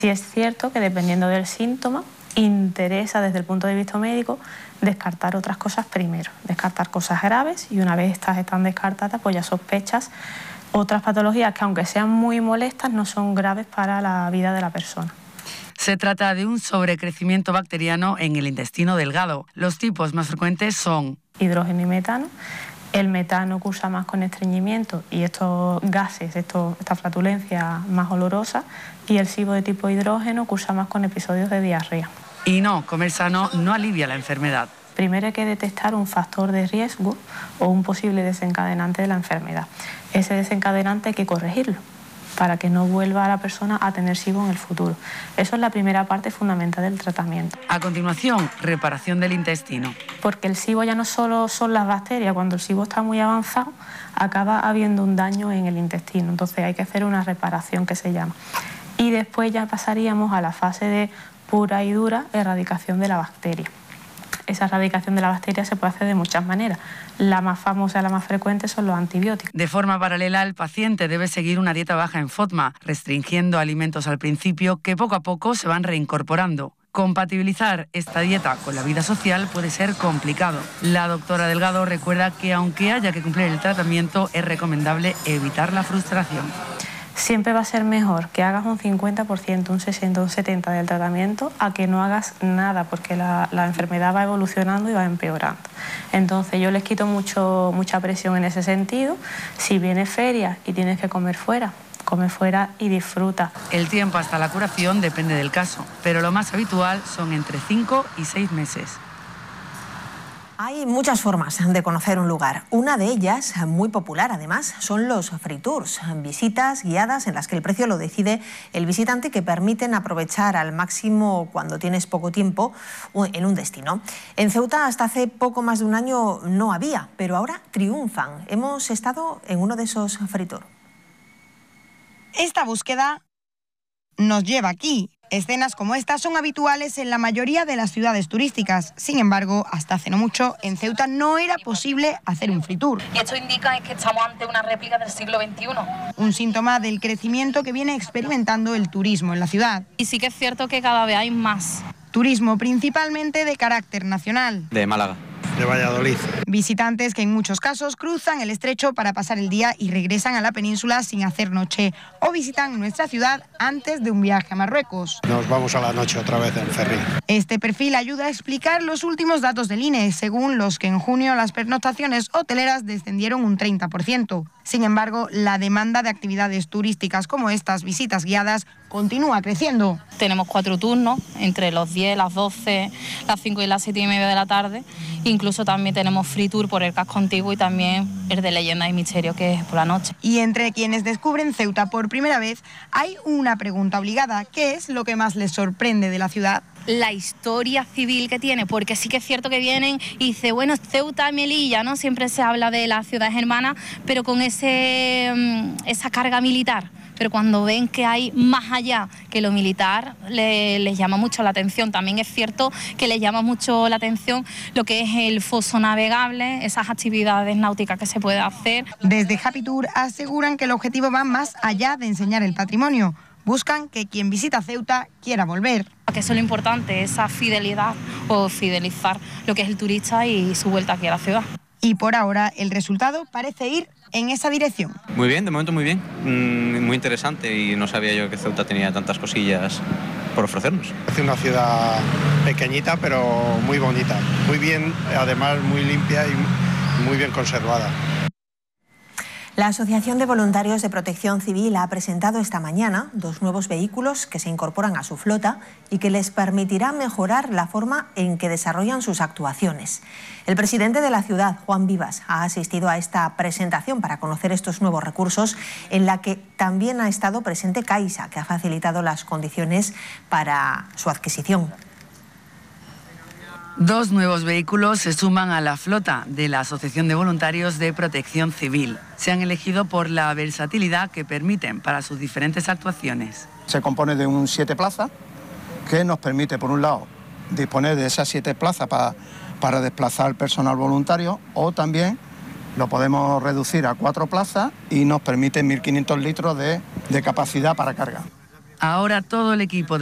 Sí es cierto que dependiendo del síntoma, interesa desde el punto de vista médico descartar otras cosas primero, descartar cosas graves, y una vez estas están descartadas, pues ya sospechas otras patologías que, aunque sean muy molestas, no son graves para la vida de la persona. Se trata de un sobrecrecimiento bacteriano en el intestino delgado. Los tipos más frecuentes son hidrógeno y metano. El metano cursa más con estreñimiento y estos gases, esta flatulencia más olorosa, y el SIBO de tipo hidrógeno cursa más con episodios de diarrea. Y no, comer sano no alivia la enfermedad. Primero hay que detectar un factor de riesgo o un posible desencadenante de la enfermedad. Ese desencadenante hay que corregirlo para que no vuelva a la persona a tener SIBO en el futuro. Eso es la primera parte fundamental del tratamiento. A continuación, reparación del intestino. Porque el SIBO ya no solo son las bacterias, cuando el SIBO está muy avanzado, acaba habiendo un daño en el intestino, entonces hay que hacer una reparación que se llama. Y después ya pasaríamos a la fase de pura y dura erradicación de la bacteria. Esa erradicación de la bacteria se puede hacer de muchas maneras. La más famosa, la más frecuente son los antibióticos. De forma paralela, el paciente debe seguir una dieta baja en FODMAP, restringiendo alimentos al principio que poco a poco se van reincorporando. Compatibilizar esta dieta con la vida social puede ser complicado. La doctora Delgado recuerda que aunque haya que cumplir el tratamiento, es recomendable evitar la frustración. Siempre va a ser mejor que hagas un 50%, un 60%, un 70% del tratamiento a que no hagas nada, porque la enfermedad va evolucionando y va empeorando. Entonces yo les quito mucha presión en ese sentido. Si vienes feria y tienes que comer fuera, come fuera y disfruta. El tiempo hasta la curación depende del caso, pero lo más habitual son entre 5 y 6 meses. Hay muchas formas de conocer un lugar. Una de ellas, muy popular además, son los free tours, visitas guiadas en las que el precio lo decide el visitante, que permiten aprovechar al máximo cuando tienes poco tiempo en un destino. En Ceuta hasta hace poco más de un año no había, pero ahora triunfan. Hemos estado en uno de esos free tours. Esta búsqueda nos lleva aquí. Escenas como esta son habituales en la mayoría de las ciudades turísticas. Sin embargo, hasta hace no mucho, en Ceuta no era posible hacer un free tour. Y esto indica que estamos ante una réplica del siglo XXI. Un síntoma del crecimiento que viene experimentando el turismo en la ciudad. Y sí que es cierto que cada vez hay más. Turismo principalmente de carácter nacional. De Málaga. De Valladolid. Visitantes que en muchos casos cruzan el estrecho para pasar el día y regresan a la península sin hacer noche, o visitan nuestra ciudad antes de un viaje a Marruecos. Nos vamos a la noche otra vez en ferry. Este perfil ayuda a explicar los últimos datos del INE, según los que en junio las pernoctaciones hoteleras descendieron un 30%. Sin embargo, la demanda de actividades turísticas como estas visitas guiadas continúa creciendo. Tenemos 4 turnos, entre los 10, las 12, las 5 y las 7:30 de la tarde. Incluso también tenemos free tour por el casco antiguo y también el de leyendas y misterios, que es por la noche. Y entre quienes descubren Ceuta por primera vez, hay una pregunta obligada. ¿Qué es lo que más les sorprende de la ciudad? La historia civil que tiene, porque sí que es cierto que vienen y dice, bueno, Ceuta y Melilla, ¿no? Siempre se habla de las ciudades hermanas, pero con esa carga militar. Pero cuando ven que hay más allá que lo militar, les llama mucho la atención. También es cierto que les llama mucho la atención lo que es el foso navegable, esas actividades náuticas que se puede hacer. Desde Happy Tour aseguran que el objetivo va más allá de enseñar el patrimonio. Buscan que quien visita Ceuta quiera volver. Que eso es lo importante, esa fidelidad o fidelizar lo que es el turista y su vuelta aquí a la ciudad. Y por ahora el resultado parece ir en esa dirección. Muy bien, de momento muy bien. Muy interesante, y no sabía yo que Ceuta tenía tantas cosillas por ofrecernos. Es una ciudad pequeñita pero muy bonita, muy bien, además muy limpia y muy bien conservada. La Asociación de Voluntarios de Protección Civil ha presentado esta mañana 2 nuevos vehículos que se incorporan a su flota y que les permitirá mejorar la forma en que desarrollan sus actuaciones. El presidente de la ciudad, Juan Vivas, ha asistido a esta presentación para conocer estos nuevos recursos, en la que también ha estado presente Caixa, que ha facilitado las condiciones para su adquisición. 2 nuevos vehículos se suman a la flota de la Asociación de Voluntarios de Protección Civil. Se han elegido por la versatilidad que permiten para sus diferentes actuaciones. Se compone de un 7 plazas que nos permite, por un lado, disponer de esas 7 plazas para desplazar personal voluntario, o también lo podemos reducir a 4 plazas y nos permite 1.500 litros de capacidad para carga. Ahora todo el equipo